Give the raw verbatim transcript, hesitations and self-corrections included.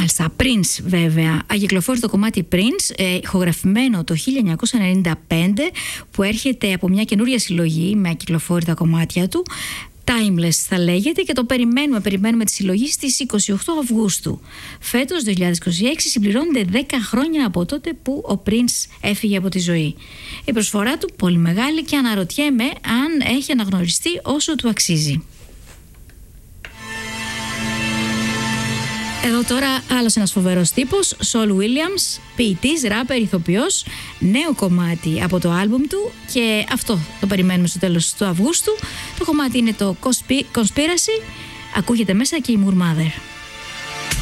Μάλιστα, Prince βέβαια. Αγυκλοφόρησε το κομμάτι Prince, ε, ηχογραφημένο το χίλια εννιακόσια ενενήντα πέντε, που έρχεται από μια καινούρια συλλογή με ακυκλοφόρητα κομμάτια του. Timeless θα λέγεται, και το περιμένουμε, περιμένουμε τη συλλογή στις είκοσι οκτώ Αυγούστου. Φέτος, δύο χιλιάδες είκοσι έξι, συμπληρώνονται δέκα χρόνια από τότε που ο Prince έφυγε από τη ζωή. Η προσφορά του πολύ μεγάλη και αναρωτιέμαι αν έχει αναγνωριστεί όσο του αξίζει. Εδώ τώρα άλλος ένας φοβερός τύπος, Saul Williams, ποιητής, ράπερ, ηθοποιός, νέο κομμάτι από το άλμπουμ του, και αυτό το περιμένουμε στο τέλος του Αυγούστου. Το κομμάτι είναι το Conspiracy, ακούγεται μέσα και η Moor Mother.